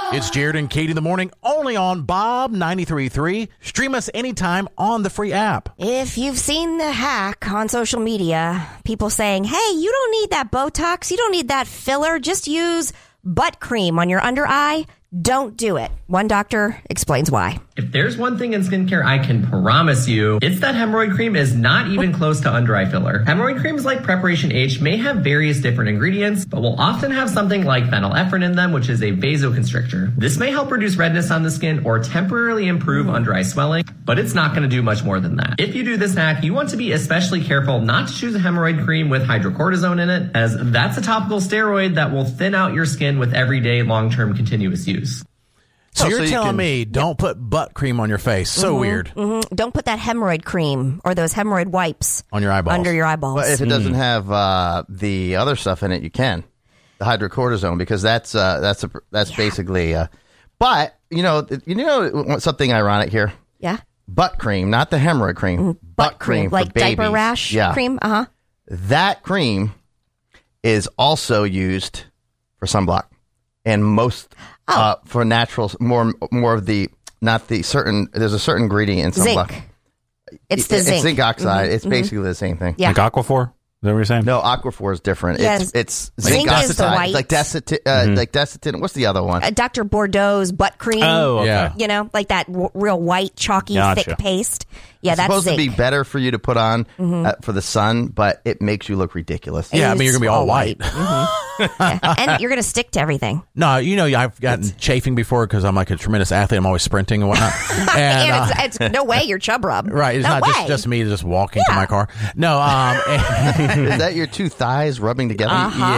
It's Jared and Katie in the morning, only on Bob 93.3. Stream us anytime on the free app. If you've seen the hack on social media, people saying, hey, you don't need that Botox, you don't need that filler, just use butt cream on your under eye. Don't do it. One doctor explains why. If there's one thing in skincare I can promise you, it's that hemorrhoid cream is not even close to under eye filler. Hemorrhoid creams like Preparation H may have various different ingredients, but will often have something like phenylephrine in them, which is a vasoconstrictor. This may help reduce redness on the skin or temporarily improve under eye swelling, but it's not going to do much more than that. If you do this hack, you want to be especially careful not to choose a hemorrhoid cream with hydrocortisone in it, as that's a topical steroid that will thin out your skin with everyday long-term continuous use. So you're telling me don't put butt cream on your face. So weird. Don't put that hemorrhoid cream or those hemorrhoid wipes on your eyeballs. Under your eyeballs. But if it doesn't have the other stuff in it, you can. The hydrocortisone, because that's basically. But you know something ironic here. Yeah. Butt cream, not the hemorrhoid cream. Butt cream like for babies. diaper rash cream. That cream is also used for sunblock, and most for naturals, more of the not the certain. There's a certain ingredient in sunblock. Zinc. It's the zinc. It's zinc oxide. It's basically the same thing. Yeah. Like Aquaphor? Is that what you're saying? No, Aquaphor is different. Yes. It's Zinc zinc is the oxide. white. Like Desitin. Like Desitin. What's the other one? Dr. Bordeaux's butt cream. Oh, okay. Yeah. You know, like that real white, chalky, thick paste. Yeah, It's that's supposed zinc. to be better for you to put on for the sun, but it makes you look ridiculous. Yeah, I mean, you're going to be all white. Yeah. And you're going to stick to everything. No, I've gotten chafing before because I'm like a tremendous athlete. I'm always sprinting and whatnot. And it's no way you're chub rub. Right. It's no not way. just me just walking to my car. No. Is that your two thighs rubbing together?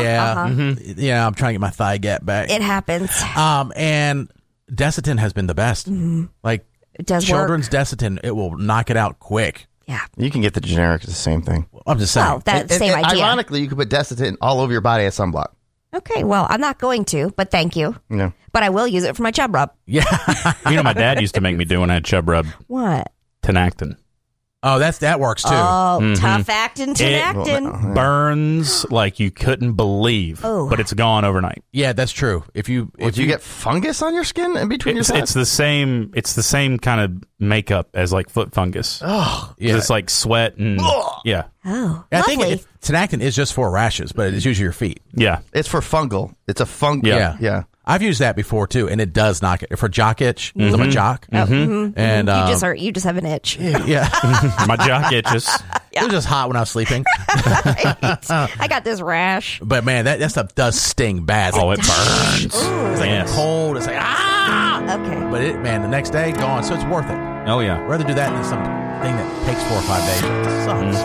Yeah, I'm trying to get my thigh gap back. It happens. And Desitin has been the best. Like, it does children's Desitin, it will knock it out quick. Yeah. You can get the generic. It's the same thing. I'm just saying. Well, that's the same idea. Ironically, you could put Desitin all over your body as sunblock. Okay, well, I'm not going to, but thank you. No. But I will use it for my chub rub. Yeah. My dad used to make me do when I had chub rub. What? Tenactin. Oh, that works too. Oh, tough acting, Tenactin. Burns like you couldn't believe, but it's gone overnight. Yeah, that's true. If you get fungus on your skin in between your it's the same. It's the same kind of makeup as like foot fungus. Oh, yeah. It's like sweat and yeah. Oh, I lovely. think Tenactin is just for rashes, but it's usually your feet. Yeah, it's for fungal. It's a fungal. Yeah. I've used that before too, and it does knock it for jock itch. I'm a jock, and you just have an itch. Yeah, my jock itches. It was just hot when I was sleeping. I got this rash. But man, that stuff does sting bad. It burns. It's like cold. It's like Okay. But the next day gone, so it's worth it. Oh yeah. I'd rather do that than something that takes 4 or 5 days. It sucks.